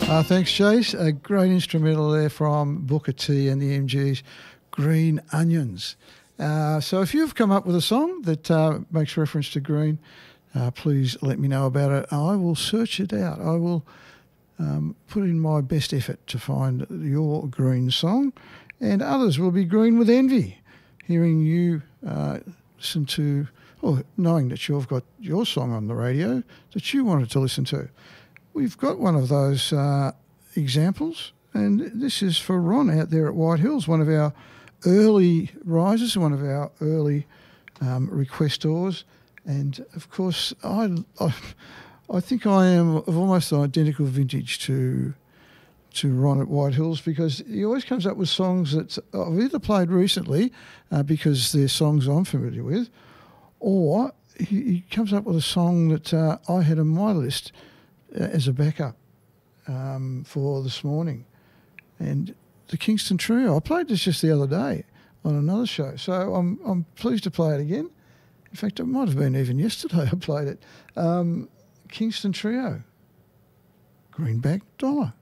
Thanks, Chase. A great instrumental there from Booker T and the MGs, Green Onions. So if you've come up with a song that makes reference to green, please let me know about it. I will search it out. I will put in my best effort to find your green song, and others will be green with envy, hearing you listen to, or knowing that you've got your song on the radio that you wanted to listen to. We've got one of those examples, and this is for Ron out there at White Hills, one of our early risers, one of our early requestors. And, of course, I think I am of almost identical vintage to Ron at White Hills, because he always comes up with songs that I've either played recently because they're songs I'm familiar with, or he comes up with a song that I had on my list as a backup for this morning. And the Kingston Trio, I played this just the other day on another show, so I'm pleased to play it again. In fact, it might have been even yesterday I played it. Kingston Trio, Greenback Dollar.